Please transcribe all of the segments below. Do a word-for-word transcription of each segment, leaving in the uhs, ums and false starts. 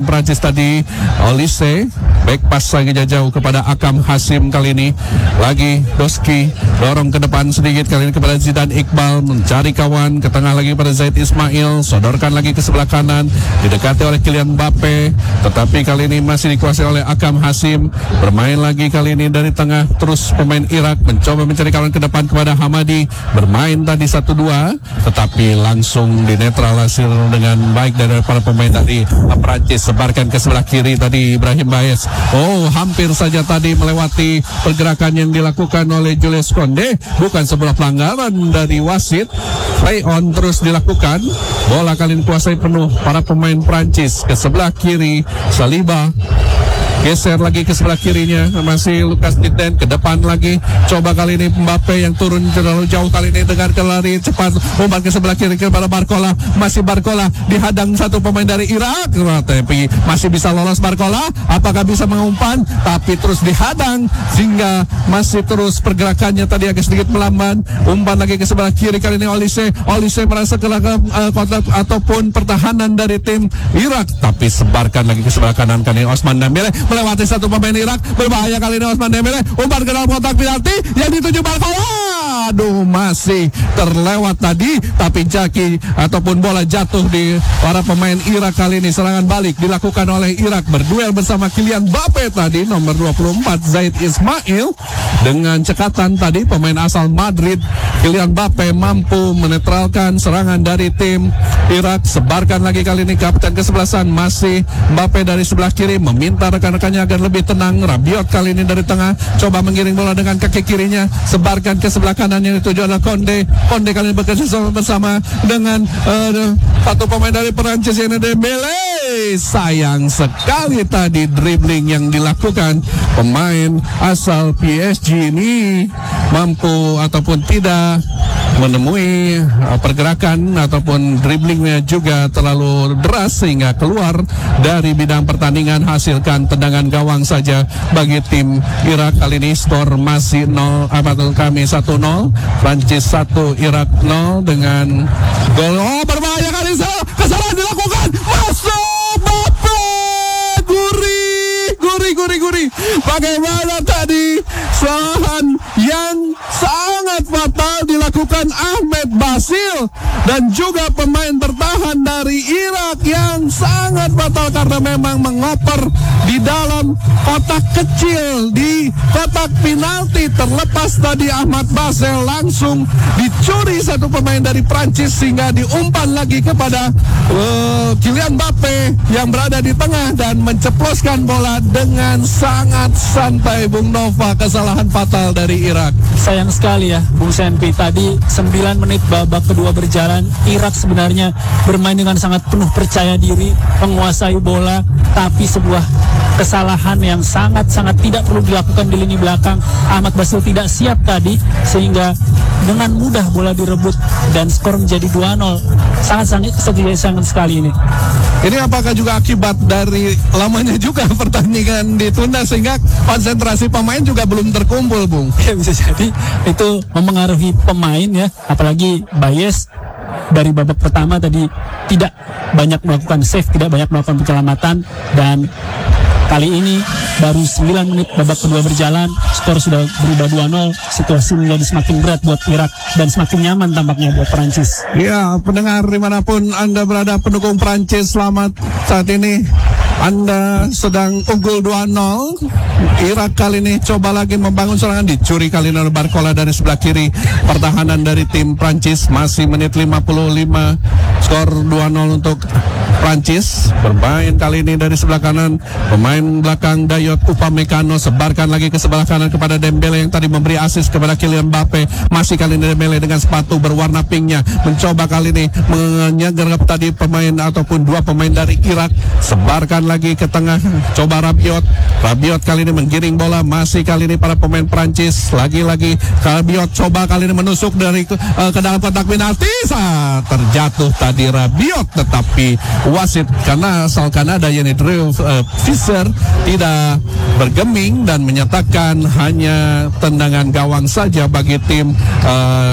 Prancis tadi Olise, back pass lagi jauh kepada Akam Hasim kali ini. Lagi Doski dorong ke depan sedikit kali ini kepada Zidane Iqbal, mencari kawan ke tengah lagi pada Zaid Ismail, sodorkan lagi ke sebelah kanan, didekati oleh Kylian Mbappe, tetapi kali ini masih dikuasai oleh Akam Hasim. Bermain lagi kali ini dari tengah, terus pemain Irak mencoba mencari kawan ke depan kepada Hamadi, bermain tadi satu dua, tetapi langsung dinetralisir dengan baik dari para pemain dari Prancis. Sebarkan ke sebelah kiri tadi Ibrahim Baez. Oh, hampir saja tadi melewati pergerakan yang dilakukan oleh Julius Konde. Bukan sebuah pelanggaran dari wasit. Play on terus dilakukan. Bola kali ini kuasai penuh para pemain Prancis. Ke sebelah kiri Saliba, geser lagi ke sebelah kirinya, masih Lucas Digne, ke depan lagi, coba kali ini Mbappe yang turun terlalu jauh kali ini dengan lari cepat, umpan ke sebelah kiri kepada Barcola, masih Barcola dihadang satu pemain dari Irak, tapi masih bisa lolos Barcola, apakah bisa mengumpan, tapi terus dihadang sehingga masih terus pergerakannya tadi agak sedikit melamban. Umpan lagi ke sebelah kiri kali ini Olise, Olise merasa kehilangan uh, kontak ataupun pertahanan dari tim Irak, tapi sebarkan lagi ke sebelah kanan kali ini Osman Dembele melewati satu pemain Irak, berbahaya kali ini Osman Dembele, umpan ke dalam kotak penalti yang dituju Barcola. Aduh, masih terlewat tadi, tapi jaki ataupun bola jatuh di para pemain Irak kali ini. Serangan balik dilakukan oleh Irak, berduel bersama Kylian Mbappe tadi, nomor dua puluh empat Zaid Ismail, dengan cekatan tadi pemain asal Madrid. Kylian Mbappe mampu menetralkan serangan dari tim Irak. Sebarkan lagi kali ini kapten kesebelasan, masih Mbappe dari sebelah kiri, meminta rekan-rekannya agar lebih tenang. Rabiot kali ini dari tengah, coba mengiring bola dengan kaki kirinya, sebarkan ke sebelah kanan yang dituju adalah Konde. Konde kali ini bekerja sama bersama dengan uh, satu pemain dari Perancis yang ada Dembele. Sayang sekali tadi dribbling yang dilakukan pemain asal P S G ini mampu ataupun tidak menemui uh, pergerakan ataupun dribblingnya juga terlalu deras sehingga keluar dari bidang pertandingan, hasilkan tendangan gawang saja bagi tim Irak. Kali ini skor masih nol, apa tuh kami satu nol, Prancis satu, Irak nol dengan gol. Oh, berbahaya kali ini, kesalahan dilakukan, masuk Mbappe, gurih, gurih, gurih, gurih. Bagaimana tadi kesalahan yang sangat fatal dilakukan Ahmed Basil dan juga pemain bertahan dari Irak yang sangat fatal karena memang mengoper di dalam kotak kecil di kotak penalti. Terlepas tadi Ahmad Basil langsung dicuri satu pemain dari Prancis sehingga diumpan lagi kepada uh, Kylian Mbappe yang berada di tengah dan menceploskan bola dengan sangat santai. Bung Nova, kesalahan fatal dari Irak. Sayang sekali ya Bung Senpi, tadi sembilan menit babak kedua berjalan, Irak sebenarnya bermain dengan sangat penuh percaya diri, menguasai bola, tapi sebuah kesalahan yang sangat-sangat tidak perlu dilakukan di lini belakang. Ahmad Basil tidak siap tadi sehingga dengan mudah bola direbut dan skor menjadi dua nol. Sangat-sangat sangat sekali ini. Ini apakah juga akibat dari lamanya juga pertandingan ditunda sehingga konsentrasi pemain juga belum terkumpul, Bung? Ya, bisa jadi itu mempengaruhi pemain ya, apalagi Baez dari babak pertama tadi tidak banyak melakukan save, tidak banyak melakukan penyelamatan, dan kali ini baru sembilan menit babak kedua berjalan, skor sudah berubah dua nol. Situasi menjadi semakin berat buat Irak dan semakin nyaman tampaknya buat Perancis. Ya, pendengar dimanapun Anda berada, pendukung Perancis, selamat. Saat ini Anda sedang unggul dua nol. Irak kali ini coba lagi membangun serangan, dicuri kali ini oleh Barcola dari sebelah kiri. Pertahanan dari tim Prancis, masih menit lima puluh lima, skor dua nol untuk Prancis. Bermain kali ini dari sebelah kanan, pemain belakang Dayot Upamecano, sebarkan lagi ke sebelah kanan kepada Dembele yang tadi memberi assist kepada Kylian Mbappe. Masih kali ini Dembele dengan sepatu berwarna pinknya, mencoba kali ini menyergap tadi pemain ataupun dua pemain dari Irak. Sebarkan lagi ke tengah, coba Rabiot. Rabiot kali ini menggiring bola, masih kali ini para pemain Prancis. Lagi-lagi Rabiot coba kali ini menusuk dari uh, ke dalam kotak penalti. Saat terjatuh tadi Rabiot, tetapi wasit karena asal Kanada yakni Drew uh, Fisher tidak bergeming dan menyatakan hanya tendangan gawang saja bagi tim uh,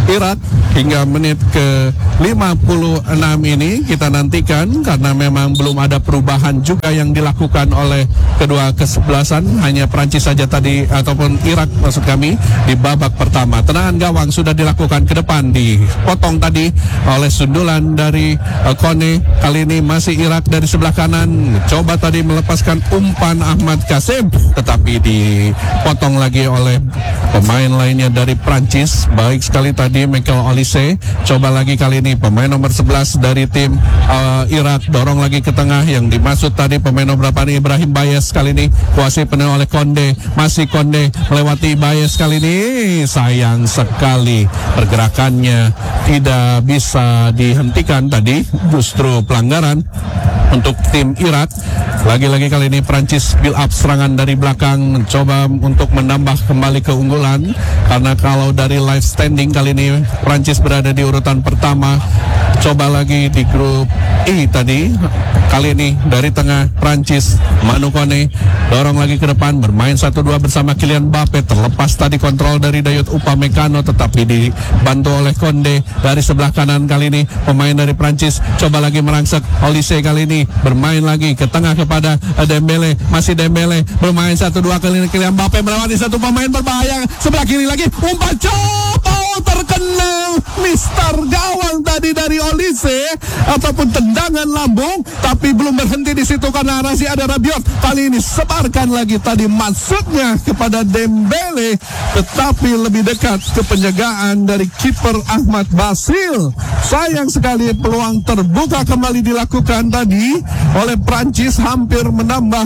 Irak hingga menit ke lima puluh enam ini kita nantikan, karena memang belum ada perubahan juga yang dilakukan oleh kedua kesebelasan, hanya Prancis saja tadi ataupun Irak maksud kami di babak pertama. Tendangan gawang sudah dilakukan ke depan, dipotong tadi oleh sundulan dari uh, Kone. Kali ini masih Irak dari sebelah kanan, coba tadi melepaskan umpan Ahmad Kasim, tetapi dipotong lagi oleh pemain lainnya dari Prancis. Baik sekali tadi Michael Olise. Coba lagi kali ini pemain nomor sebelas dari tim uh, Irak, dorong lagi ke tengah, yang dimaksud tadi pemain nomor berapa nih, Ibrahim Bayes. Kali ini kuasai penuh oleh Konde, masih Konde melewati Bayes. Kali ini sayang sekali pergerakannya tidak bisa dihentikan tadi, justru pelanggaran untuk tim Irak. Lagi-lagi kali ini Prancis build up serangan dari belakang, mencoba untuk menambah kembali keunggulan, karena kalau dari live standing kali ini Prancis berada di urutan pertama. Coba lagi di grup E tadi, kali ini dari tengah Prancis, Manu Kone dorong lagi ke depan, bermain satu dua bersama Kylian Mbappe. Terlepas tadi kontrol dari Dayot Upamecano, tetapi dibantu oleh Konde dari sebelah kanan. Kali ini pemain dari Prancis coba lagi merangsek. Olise kali ini bermain lagi ke tengah kepada Dembele, masih Dembele bermain satu dua. Kali ini Kylian Mbappe melewati satu pemain berbahaya sebelah kiri lagi, umpan coba terkena Mister Gawang tadi dari Olise, ataupun tendangan lambung, tapi belum berhenti di situ karena masih ada Rabiot. Kali ini sebarkan lagi tadi, masuknya kepada Dembele, tetapi lebih dekat ke penjagaan dari kiper Ahmad Basil. Sayang sekali peluang terbuka kembali dilakukan tadi oleh Prancis, hampir menambah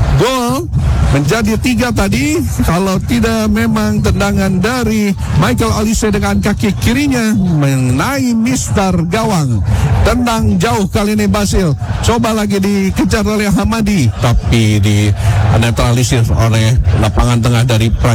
gol menjadi tiga tadi, kalau tidak memang tendangan dari Michael Olise dengan kaki kirinya mengenai Mister Gawang. Tendang jauh kali ini Basil, coba lagi dikejar oleh Hamadi, tapi dinetralisir oleh lapangan tengah dari Prancis.